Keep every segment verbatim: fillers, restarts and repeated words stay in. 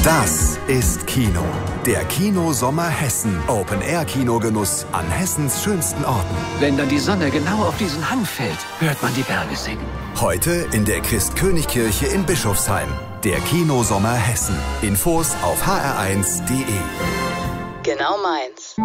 Das ist Kino. Der Kino-Sommer Hessen. Open-Air-Kinogenuss an Hessens schönsten Orten. Wenn dann die Sonne genau auf diesen Hang fällt, hört man die Berge singen. Heute in der Christ-König-Kirche in Bischofsheim. Der Kino-Sommer Hessen. Infos auf h r eins punkt d e. Genau meins.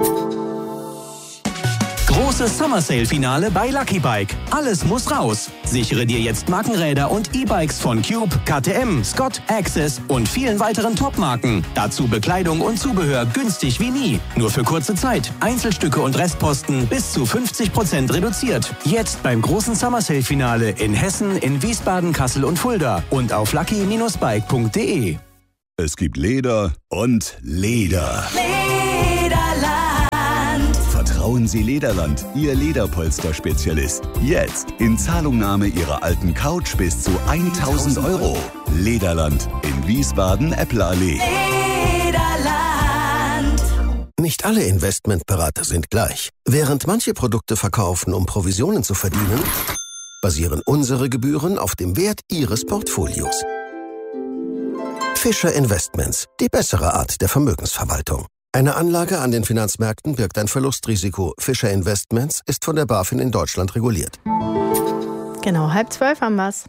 Großes Summer Sale Finale bei Lucky Bike. Alles muss raus. Sichere dir jetzt Markenräder und E-Bikes von Cube, K T M, Scott, Access und vielen weiteren Top-Marken. Dazu Bekleidung und Zubehör günstig wie nie. Nur für kurze Zeit. Einzelstücke und Restposten bis zu fünfzig Prozent reduziert. Jetzt beim großen Summer Sale Finale in Hessen, in Wiesbaden, Kassel und Fulda und auf lucky Bindestrich bike punkt d e. Es gibt Leder und Leder. Vertrauen Sie Lederland, Ihr Lederpolster-Spezialist. Jetzt in Zahlungnahme Ihrer alten Couch bis zu tausend Euro. Lederland in Wiesbaden, Äpplerallee. Lederland. Nicht alle Investmentberater sind gleich. Während manche Produkte verkaufen, um Provisionen zu verdienen, basieren unsere Gebühren auf dem Wert Ihres Portfolios. Fischer Investments, die bessere Art der Vermögensverwaltung. Eine Anlage an den Finanzmärkten birgt ein Verlustrisiko. Fischer Investments ist von der BaFin in Deutschland reguliert. Genau, halb zwölf haben wir's.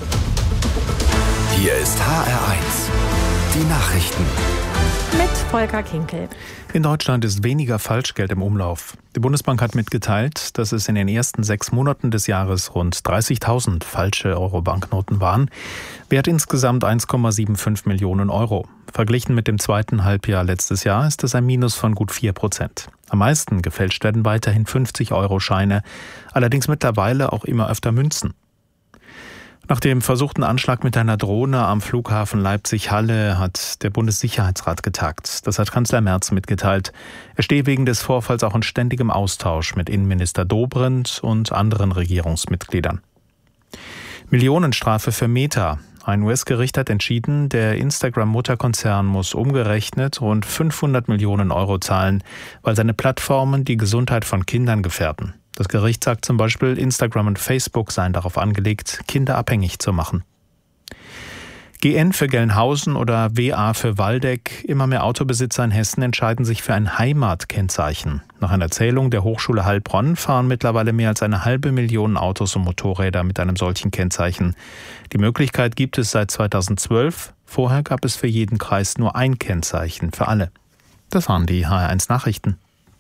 Hier ist H R eins. Die Nachrichten. Mit Volker Kinkel. In Deutschland ist weniger Falschgeld im Umlauf. Die Bundesbank hat mitgeteilt, dass es in den ersten sechs Monaten des Jahres rund dreißigtausend falsche Euro-Banknoten waren. Wert insgesamt eins Komma fünfundsiebzig Millionen Euro. Verglichen mit dem zweiten Halbjahr letztes Jahr ist es ein Minus von gut vier Prozent. Am meisten gefälscht werden weiterhin fünfzig-Euro-Scheine, allerdings mittlerweile auch immer öfter Münzen. Nach dem versuchten Anschlag mit einer Drohne am Flughafen Leipzig-Halle hat der Bundessicherheitsrat getagt. Das hat Kanzler Merz mitgeteilt. Er stehe wegen des Vorfalls auch in ständigem Austausch mit Innenminister Dobrindt und anderen Regierungsmitgliedern. Millionenstrafe für Meta. Ein U S-Gericht hat entschieden, der Instagram-Mutterkonzern muss umgerechnet rund fünfhundert Millionen Euro zahlen, weil seine Plattformen die Gesundheit von Kindern gefährden. Das Gericht sagt zum Beispiel, Instagram und Facebook seien darauf angelegt, Kinder abhängig zu machen. G N für Gelnhausen oder W A für Waldeck. Immer mehr Autobesitzer in Hessen entscheiden sich für ein Heimatkennzeichen. Nach einer Zählung der Hochschule Heilbronn fahren mittlerweile mehr als eine halbe Million Autos und Motorräder mit einem solchen Kennzeichen. Die Möglichkeit gibt es seit zweitausendzwölf. Vorher gab es für jeden Kreis nur ein Kennzeichen für alle. Das waren die H R eins Nachrichten.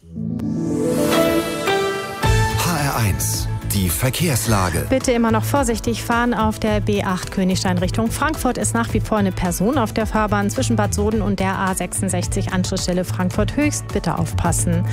H R eins. Die Verkehrslage. Bitte immer noch vorsichtig fahren auf der B acht Königstein Richtung Frankfurt. Ist nach wie vor eine Person auf der Fahrbahn zwischen Bad Soden und der A sechsundsechzig Anschlussstelle Frankfurt Höchst. Bitte aufpassen.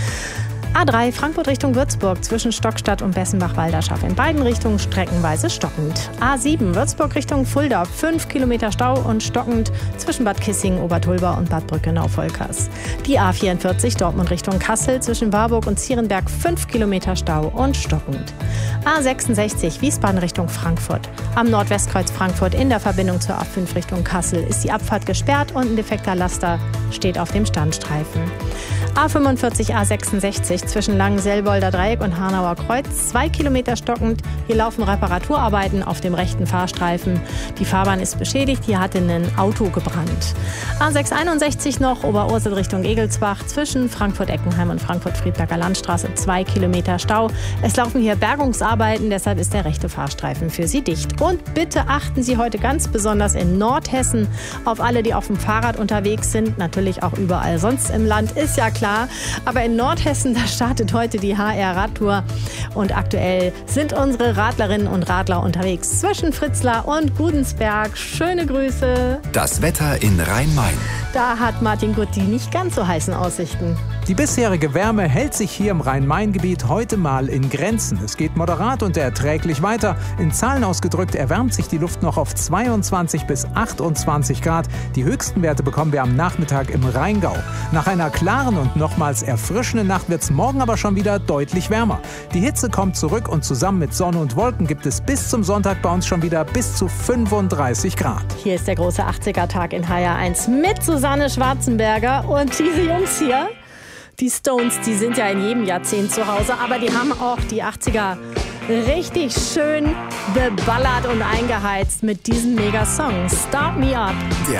A drei Frankfurt Richtung Würzburg zwischen Stockstadt und Bessenbach-Walderschaft in beiden Richtungen streckenweise stockend. A sieben Würzburg Richtung Fulda fünf Kilometer Stau und stockend zwischen Bad Kissingen, Obertulba und Bad Brückenau-Volkers. Die A vierundvierzig Dortmund Richtung Kassel zwischen Warburg und Zierenberg fünf Kilometer Stau und stockend. A sechsundsechzig Wiesbaden Richtung Frankfurt. Am Nordwestkreuz Frankfurt in der Verbindung zur A fünf Richtung Kassel ist die Abfahrt gesperrt und ein defekter Laster steht auf dem Standstreifen. A fünfundvierzig A sechsundsechzig zwischen Langenselbolder Dreieck und Hanauer Kreuz, zwei Kilometer stockend. Hier laufen Reparaturarbeiten auf dem rechten Fahrstreifen. Die Fahrbahn ist beschädigt, hier hatte ein Auto gebrannt. A sechshunderteinundsechzig noch, Oberursel Richtung Egelsbach zwischen Frankfurt-Eckenheim und Frankfurt-Friedberger Landstraße, zwei Kilometer Stau. Es laufen hier Bergungsarbeiten, deshalb ist der rechte Fahrstreifen für Sie dicht. Und bitte achten Sie heute ganz besonders in Nordhessen auf alle, die auf dem Fahrrad unterwegs sind. Natürlich auch überall sonst im Land, ist ja klar. Klar. Aber in Nordhessen, da startet heute die H R-Radtour. Und aktuell sind unsere Radlerinnen und Radler unterwegs zwischen Fritzlar und Gudensberg. Schöne Grüße. Das Wetter in Rhein-Main. Da hat Martin Gutt die nicht ganz so heißen Aussichten. Die bisherige Wärme hält sich hier im Rhein-Main-Gebiet heute mal in Grenzen. Es geht moderat und erträglich weiter. In Zahlen ausgedrückt erwärmt sich die Luft noch auf zweiundzwanzig bis achtundzwanzig Grad. Die höchsten Werte bekommen wir am Nachmittag im Rheingau. Nach einer klaren und nochmals erfrischenden Nacht wird es morgen aber schon wieder deutlich wärmer. Die Hitze kommt zurück und zusammen mit Sonne und Wolken gibt es bis zum Sonntag bei uns schon wieder bis zu fünfunddreißig Grad. Hier ist der große achtziger-Tag in H R eins mit Susanne Schwarzenberger und diese Jungs hier. Die Stones, die sind ja in jedem Jahrzehnt zu Hause, aber die haben auch die achtziger richtig schön beballert und eingeheizt mit diesem Mega-Song. Start Me Up. Der